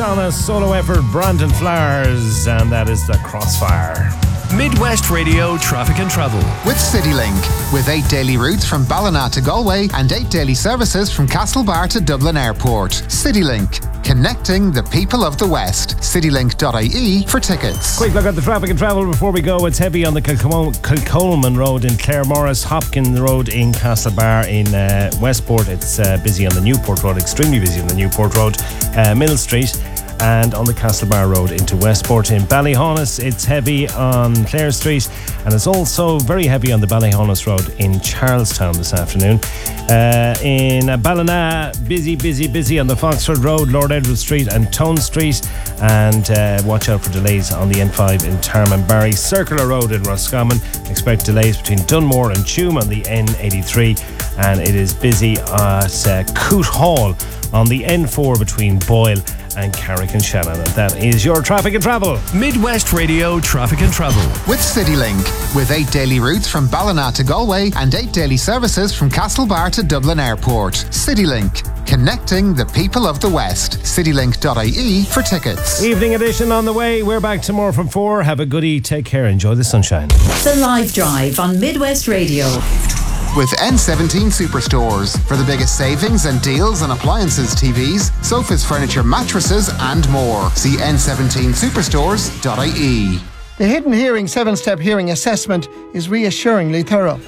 on a solo effort, Brandon Flowers, and that is the Crossfire. Midwest Radio Traffic and Travel with CityLink, with 8 daily routes from Ballina to Galway and 8 daily services from Castlebar to Dublin Airport. CityLink, connecting the people of the West. CityLink.ie for tickets. Quick look at the traffic and travel before we go. It's heavy on the Kilcolman Road in Claremorris, Hopkins Road in Castlebar in Westport. It's busy on the Newport Road, extremely busy on the Newport Road, Mill Street, and on the Castlebar Road into Westport. In Ballyhonus, it's heavy on Clare Street, and it's also very heavy on the Ballyhonus Road in Charlestown this afternoon. In Ballina, busy on the Foxford Road, Lord Edward Street and Tone Street, and watch out for delays on the N5 in Tarmanbarry. Circular Road in Roscommon, expect delays between Dunmore and Tuam on the N83, and it is busy at Coote Hall on the N4 between Boyle and Carrick and Shannon. And that is your traffic and travel. Midwest Radio Traffic and Travel with CityLink, with 8 daily routes from Ballina to Galway and 8 daily services from Castlebar to Dublin Airport. CityLink, connecting the people of the West. CityLink.ie for tickets. Evening edition on the way. We're back tomorrow from 4. Have a goodie. Take care. Enjoy the sunshine. The Live Drive on Midwest Radio. With N17 Superstores for the biggest savings and deals on appliances, TVs, sofas, furniture, mattresses and more. See n17superstores.ie. The Hidden Hearing 7-step hearing assessment is reassuringly thorough.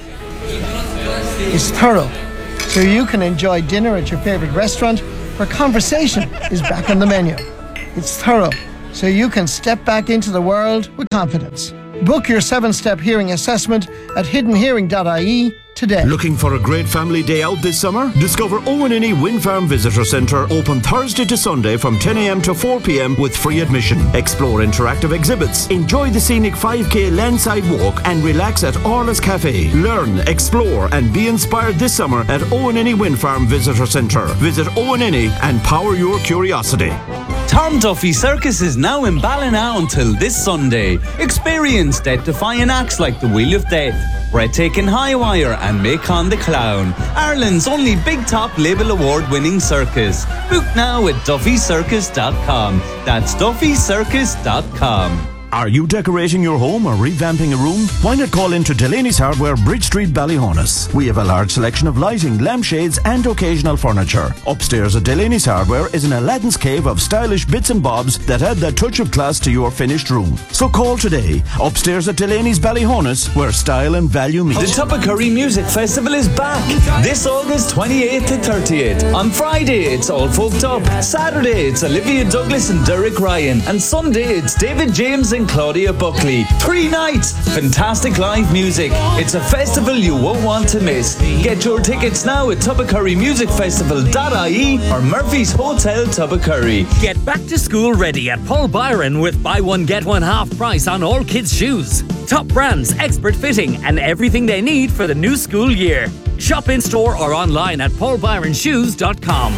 It's thorough, so you can enjoy dinner at your favourite restaurant where conversation is back on the menu. It's thorough, so you can step back into the world with confidence. Book your 7-step hearing assessment at hiddenhearing.ie today. Looking for a great family day out this summer? Discover Owenini Wind Farm Visitor Centre, open Thursday to Sunday from 10 a.m. to 4 p.m. with free admission. Explore interactive exhibits, enjoy the scenic 5k landside walk and relax at Orla's Cafe. Learn, explore and be inspired this summer at Owenini Wind Farm Visitor Centre. Visit Owenini and power your curiosity. Tom Duffy Circus is now in Ballina until this Sunday. Experience death-defying acts like the Wheel of Death, Breathtaking High Wire and Macon the Clown. Ireland's only Big Top Label Award-winning circus. Book now at duffycircus.com. That's duffycircus.com. Are you decorating your home or revamping a room? Why not call into Delaney's Hardware, Bridge Street, Ballyhonus. We have a large selection of lighting, lampshades and occasional furniture. Upstairs at Delaney's Hardware is an Aladdin's cave of stylish bits and bobs that add that touch of class to your finished room. So call today. Upstairs at Delaney's Ballyhonus, where style and value meet. The Tuppacurry Music Festival is back. This August 28th to 30th. On Friday, it's All Folked Up. Saturday, it's Olivia Douglas and Derek Ryan. And Sunday, it's David James and Claudia Buckley. 3 nights, fantastic live music. It's a festival you won't want to miss. Get your tickets now at tuppacurrymusicfestival.ie or Murphy's Hotel Tuppacurry. Get back to school ready at Paul Byron with buy one get one half price on all kids' shoes. Top brands, expert fitting and everything they need for the new school year. Shop in store or online at paulbyronshoes.com.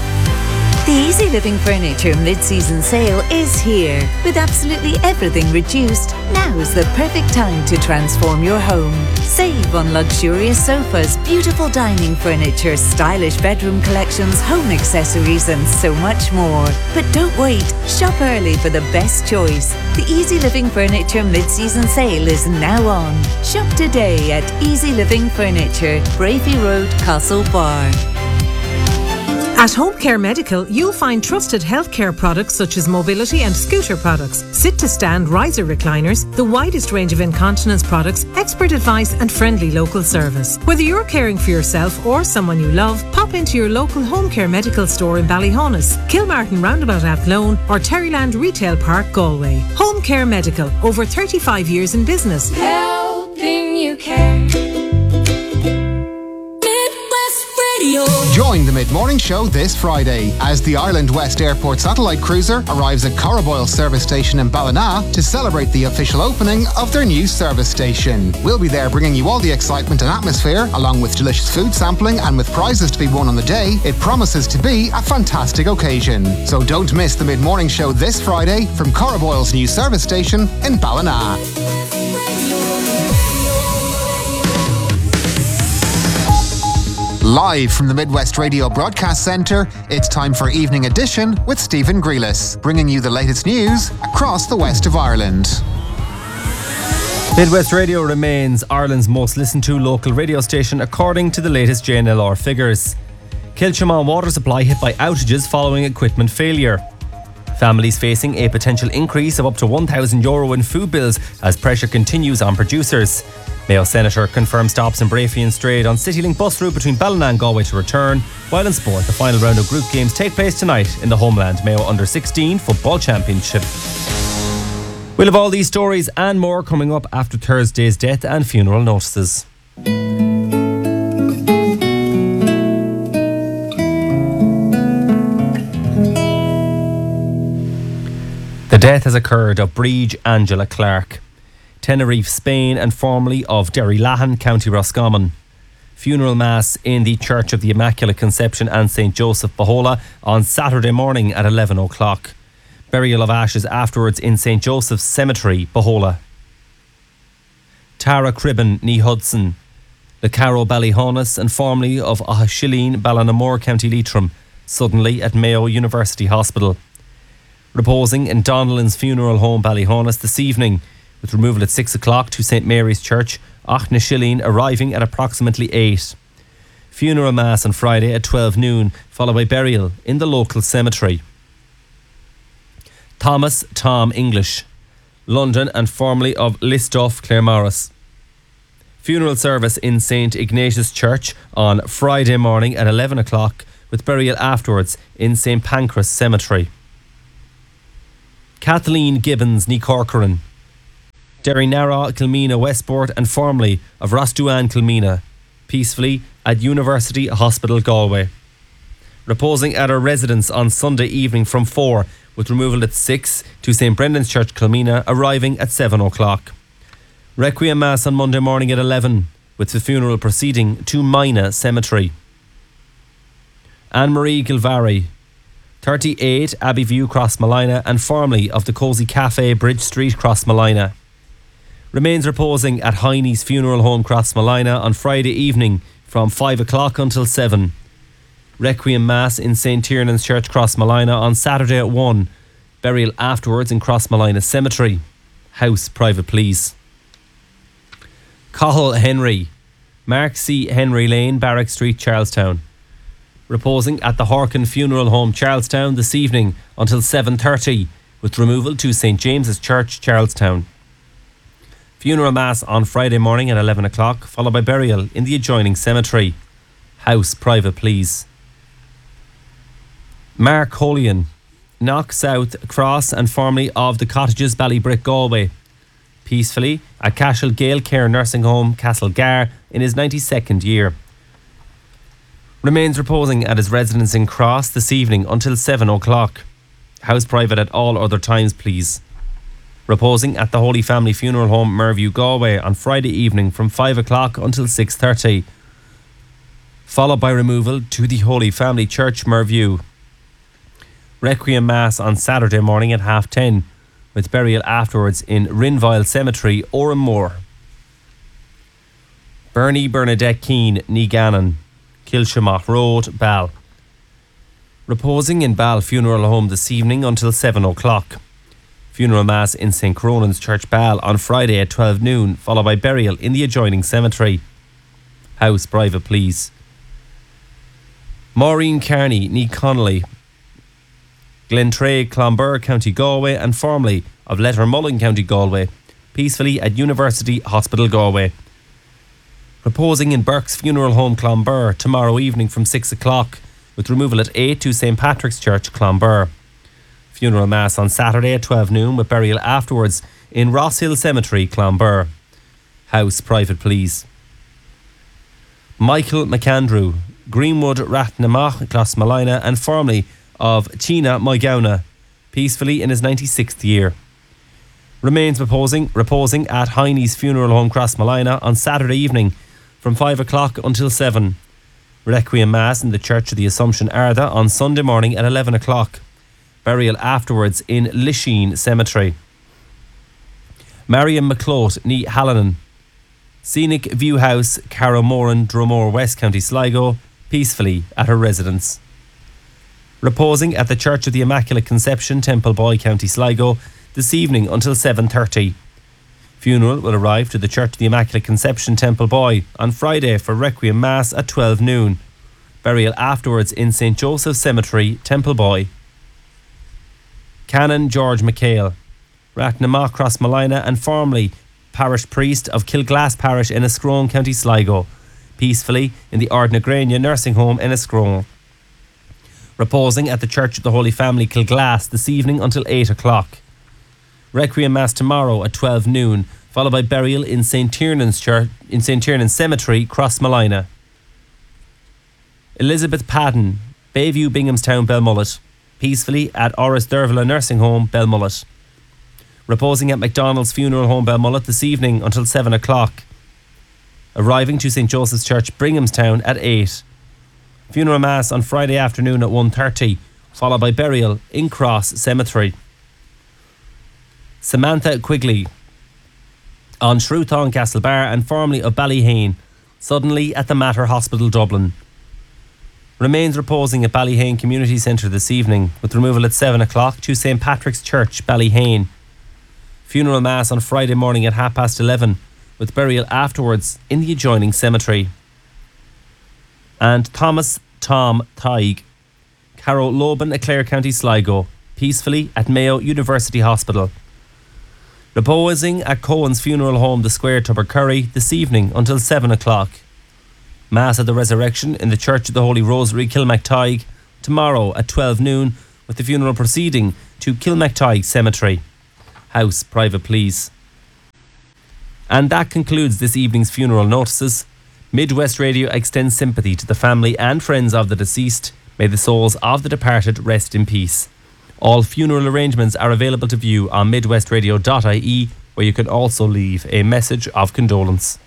The Easy Living Furniture mid-season sale is here. With absolutely everything reduced, now is the perfect time to transform your home. Save on luxurious sofas, beautiful dining furniture, stylish bedroom collections, home accessories and so much more. But don't wait, shop early for the best choice. The Easy Living Furniture mid-season sale is now on. Shop today at Easy Living Furniture, Bravey Road, Castlebar. At Home Care Medical, you'll find trusted healthcare products such as mobility and scooter products, sit-to-stand riser recliners, the widest range of incontinence products, expert advice and friendly local service. Whether you're caring for yourself or someone you love, pop into your local Home Care Medical store in Ballyhonus, Kilmartin Roundabout Athlone or Terryland Retail Park, Galway. Home Care Medical, over 35 years in business. Helping you care. Join the Mid-Morning Show this Friday as the Ireland West Airport satellite cruiser arrives at Corriboyle service station in Ballina to celebrate the official opening of their new service station. We'll be there bringing you all the excitement and atmosphere, along with delicious food sampling and with prizes to be won on the day. It promises to be a fantastic occasion. So don't miss the Mid-Morning Show this Friday from Corriboyle's new service station in Ballina. Live from the Midwest Radio Broadcast Centre, it's time for Evening Edition with Stephen Grealis, bringing you the latest news across the west of Ireland. Midwest Radio remains Ireland's most listened to local radio station according to the latest JNLR figures. Kilchimon water supply hit by outages following equipment failure. Families facing a potential increase of up to €1,000 in food bills as pressure continues on producers. Mayo Senator confirms stops in Brafey and Strayed on CityLink bus route between Ballina and Galway to return. While in sport, the final round of group games take place tonight in the Homeland Mayo Under-16 Football Championship. We'll have all these stories and more coming up after Thursday's death and funeral notices. The death has occurred of Breege Angela Clark, Tenerife, Spain, and formerly of Derrylahan, County Roscommon. Funeral Mass in the Church of the Immaculate Conception and St. Joseph, Bohola on Saturday morning at 11 o'clock. Burial of ashes afterwards in St. Joseph's Cemetery, Bohola. Tara Cribben, ní Hudson, Le Caro Ballyhonus, and formerly of Ahashilleen, Ballinamore, County Leitrim, suddenly at Mayo University Hospital. Reposing in Donnellan's funeral home, Ballyhonus, this evening, with removal at 6 o'clock to St. Mary's Church, Achnashilleen, arriving at approximately 8. Funeral Mass on Friday at 12 noon, followed by burial in the local cemetery. Thomas Tom English, London, and formerly of Listoff, Claremorris. Funeral service in St. Ignatius Church on Friday morning at 11 o'clock, with burial afterwards in St. Pancras Cemetery. Kathleen Gibbons, ní Corcoran, Derrynara, Kilmena, Westport, and formerly of Rosduan, Kilmena, peacefully at University Hospital, Galway. Reposing at her residence on Sunday evening from 4, with removal at 6 to St. Brendan's Church, Kilmena, arriving at 7 o'clock. Requiem Mass on Monday morning at 11, with the funeral proceeding to Mina Cemetery. Anne-Marie Gilvary, 38 Abbeyview, Crossmalina, and formerly of the Cozy Cafe, Bridge Street, Crossmalina. Remains reposing at Heine's Funeral Home, Crossmalina, on Friday evening from 5 o'clock until 7. Requiem Mass in St. Tiernan's Church, Crossmalina, on Saturday at 1. Burial afterwards in Crossmalina Cemetery. House private, please. Cathal Henry, Mark C. Henry Lane, Barrack Street, Charlestown. Reposing at the Horkin Funeral Home, Charlestown, this evening until 7:30, with removal to St. James's Church, Charlestown. Funeral Mass on Friday morning at 11 o'clock, followed by burial in the adjoining cemetery. House private, please. Mark Holian, Knock South Cross, and formerly of the Cottages, Ballybrick, Galway. Peacefully at Cashel Gale Care Nursing Home, Castlegar, in his 92nd year. Remains reposing at his residence in Cross this evening until 7 o'clock. House private at all other times, please. Reposing at the Holy Family Funeral Home, Merview, Galway, on Friday evening from 5 o'clock until 6:30. Followed by removal to the Holy Family Church, Merview. Requiem Mass on Saturday morning at 10:30, with burial afterwards in Rinvile Cemetery, Oranmore. Bernie Bernadette Keane, ní Gannon, Kilshamot Road, Ball. Reposing in Ball Funeral Home this evening until 7 o'clock. Funeral Mass in St. Cronan's Church, Ball, on Friday at 12 noon, followed by burial in the adjoining cemetery. House private, please. Maureen Carney, ní Connolly, Glentrae, Clonbur, County Galway, and formerly of Lettermullen, County Galway, peacefully at University Hospital, Galway. Reposing in Burke's Funeral Home, Clonbur, tomorrow evening from 6 o'clock, with removal at 8 to St. Patrick's Church, Clonbur. Funeral Mass on Saturday at 12 noon, with burial afterwards in Rosshill Cemetery, Clonbur. House private, please. Michael McAndrew, Greenwood, Rathnamach, Crossmalina, and formerly of China, Moygauna, peacefully in his 96th year. Remains reposing at Heine's Funeral Home, Crossmalina, on Saturday evening from 5 o'clock until 7. Requiem Mass in the Church of the Assumption, Arda, on Sunday morning at 11 o'clock. Burial afterwards in Lisheen Cemetery. Marion McCloat, ní Hallinan, Scenic View House, Carromoran, Dromore West, County Sligo, peacefully at her residence. Reposing at the Church of the Immaculate Conception, Templeboy, County Sligo, this evening until 7:30. Funeral will arrive to the Church of the Immaculate Conception, Templeboy, on Friday for Requiem Mass at 12 noon. Burial afterwards in St. Joseph's Cemetery, Templeboy. Canon George McHale, Ratnamach, Crossmolina, and formerly parish priest of Kilglass Parish in Enniscrone, County Sligo, peacefully in the Ardnagrania Nursing Home in Enniscrone. Reposing at the Church of the Holy Family, Kilglass, this evening until 8 o'clock. Requiem Mass tomorrow at 12 noon, followed by burial in St. Tiernan's Church in St. Tiernan's Cemetery, Crossmolina. Elizabeth Padden, Bayview, Binghamstown, Belmullet, peacefully at Oris Dervla Nursing Home, Belmullet. Reposing at McDonald's Funeral Home, Belmullet, this evening until 7 o'clock. Arriving to St. Joseph's Church, Binghamstown at 8. Funeral Mass on Friday afternoon at 1:30, followed by burial in Cross Cemetery. Samantha Quigley, on Shrewthorne, Castlebar, and formerly of Ballyhane, suddenly at the Mater Hospital, Dublin. Remains reposing at Ballyhane Community Centre this evening, with removal at 7 o'clock to St. Patrick's Church, Ballyhane. Funeral Mass on Friday morning at 11:30, with burial afterwards in the adjoining cemetery. And Thomas Tom Tighe, Carrow Loban, Clare, County Sligo, peacefully at Mayo University Hospital. Reposing at Cohen's Funeral Home, the Square, Tubbercurry, this evening until 7 o'clock. Mass at the Resurrection in the Church of the Holy Rosary, Kilmactyghe, tomorrow at 12 noon, with the funeral proceeding to Kilmactyghe Cemetery. House private, please. And that concludes this evening's funeral notices. Midwest Radio extends sympathy to the family and friends of the deceased. May the souls of the departed rest in peace. All funeral arrangements are available to view on midwestradio.ie, where you can also leave a message of condolence.